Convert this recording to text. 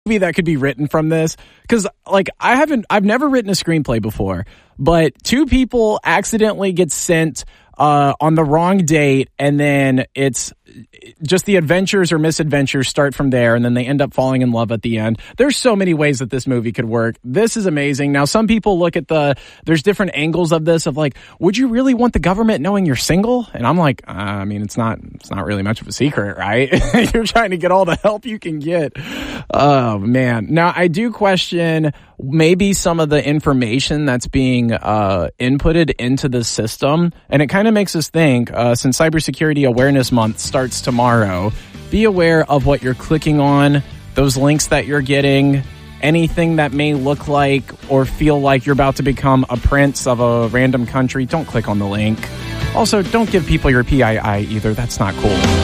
movie that could be written from this, because like I've never written a screenplay before, but two people accidentally get sent on the wrong date, and then it's just the adventures or misadventures start from there, and then they end up falling in love at the end. There's so many ways that this movie could work. This is amazing. Now, some people look at there's different angles of this, of like, would you really want the government knowing you're single? And I'm like, I mean, it's not really much of a secret, right? You're trying to get all the help you can get. Oh, man. Now, I do question maybe some of the information that's being inputted into the system, and it kind of makes us think, since Cybersecurity Awareness Month starts tomorrow, be aware of what you're clicking on, those links that you're getting, anything that may look like or feel like you're about to become a prince of a random country. Don't click on the link. Also, don't give people your PII either. That's not cool.